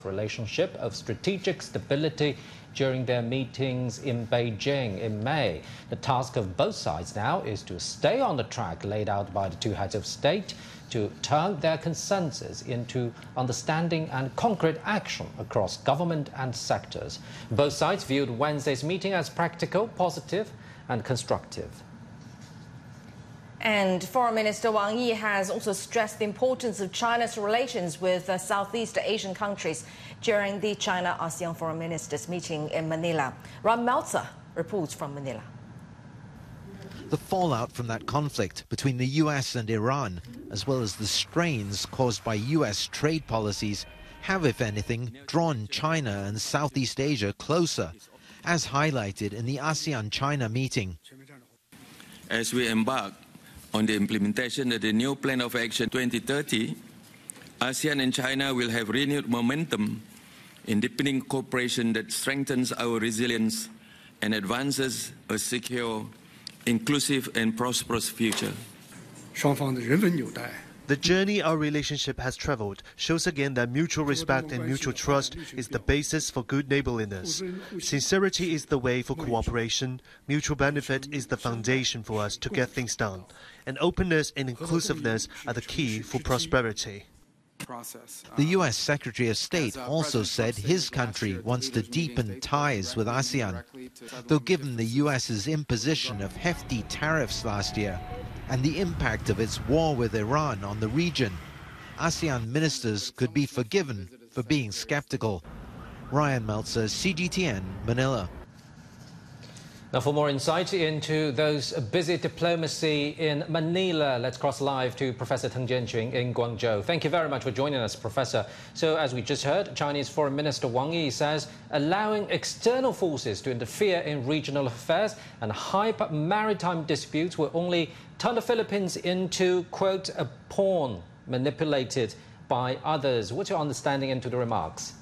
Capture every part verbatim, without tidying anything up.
relationship of strategic stability during their meetings in Beijing in May. The task of both sides now is to stay on the track laid out by the two heads of state to turn their consensus into understanding and concrete action across government and sectors. Both sides viewed Wednesday's meeting as practical, positive, and constructive. And Foreign Minister Wang Yi has also stressed the importance of China's relations with uh, Southeast Asian countries during the China-ASEAN Foreign Ministers meeting in Manila. Ron Meltzer reports from Manila. The fallout from that conflict between the U S and Iran, as well as the strains caused by U S trade policies, have, if anything, drawn China and Southeast Asia closer, as highlighted in the ASEAN-China meeting. As we embark on the implementation of the new Plan of Action twenty thirty, ASEAN and China will have renewed momentum in deepening cooperation that strengthens our resilience and advances a secure, inclusive and prosperous future. The journey our relationship has traveled shows again that mutual respect and mutual trust is the basis for good neighborliness. Sincerity is the way for cooperation, mutual benefit is the foundation for us to get things done, and openness and inclusiveness are the key for prosperity. The U S Secretary of State also said his country wants to deepen ties with ASEAN, though given the U S's imposition of hefty tariffs last year and the impact of its war with Iran on the region, ASEAN ministers could be forgiven for being skeptical. Ryan Meltzer, C G T N, Manila. Now, for more insight into those busy diplomacy in Manila, let's cross live to Professor Teng Jianqun in Guangzhou. Thank you very much for joining us, Professor. So, as we just heard, Chinese Foreign Minister Wang Yi says allowing external forces to interfere in regional affairs and hype maritime disputes will only turn the Philippines into, quote, a pawn manipulated by others. What's your understanding into the remarks?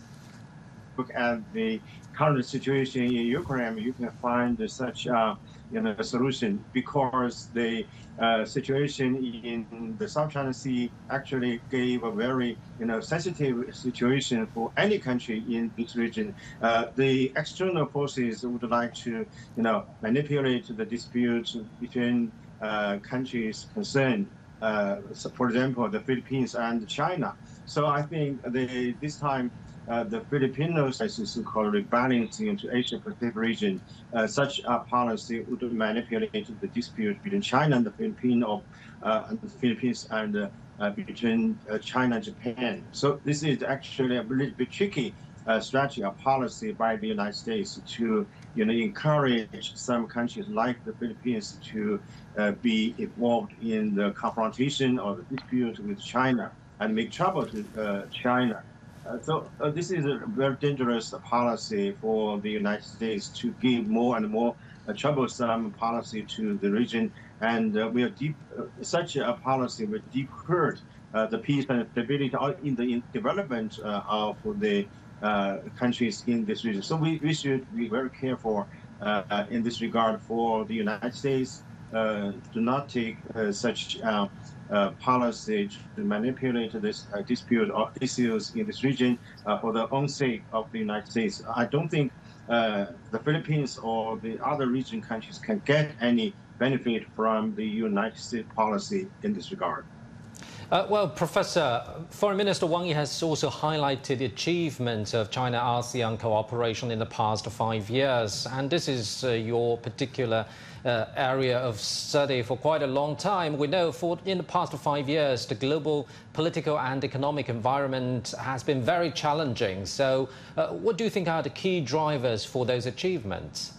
Look at the current situation in Ukraine, you can find such uh, you know, a solution because the uh, situation in the South China Sea actually gave a very you know sensitive situation for any country in this region. Uh, the external forces would like to you know manipulate the dispute between uh, countries concerned. Uh, so for example, the Philippines and China. So I think the, this time. Uh, the Filipinos, as is called rebalancing into Asia-Pacific region, uh, such a policy would manipulate the dispute between China and the Philippines, or uh, and the Philippines and uh, uh, between uh, China and Japan. So this is actually a little bit tricky uh, strategy, a policy by the United States to, you know, encourage some countries like the Philippines to uh, be involved in the confrontation or the dispute with China and make trouble to uh, China. Uh, so uh, this is a very dangerous policy for the United States to give more and more uh, troublesome policy to the region, and uh, we are deep. Uh, such a policy will deep hurt uh, the peace and stability in the in development uh, of the uh, countries in this region. So we, we should be very careful uh, in this regard for the United States uh, to not take uh, such. Uh, Uh, policy to manipulate this uh, dispute or issues in this region uh, for the own sake of the United States. I don't think uh, the Philippines or the other region countries can get any benefit from the United States policy in this regard. Uh, well, Professor, Foreign Minister Wang Yi has also highlighted the achievements of China-ASEAN cooperation in the past five years. And this is uh, your particular uh, area of study for quite a long time. We know for in the past five years, the global political and economic environment has been very challenging. So uh, what do you think are the key drivers for those achievements?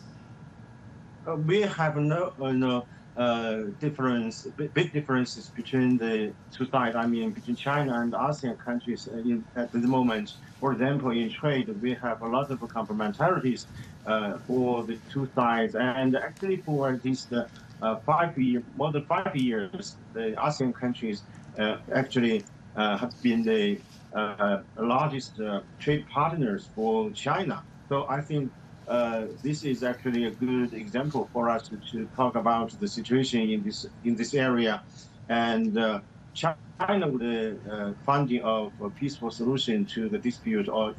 Uh, we have no, uh, no Uh, difference, big differences between the two sides. I mean, between China and ASEAN countries in, at the moment. For example, in trade, we have a lot of complementarities uh, for the two sides. And actually, for these uh, uh, five years, more than five years, the ASEAN countries uh, actually uh, have been the uh, largest uh, trade partners for China. So I think. Uh, this is actually a good example for us to, to talk about the situation in this in this area, and uh, China with the uh, funding of a peaceful solution to the dispute or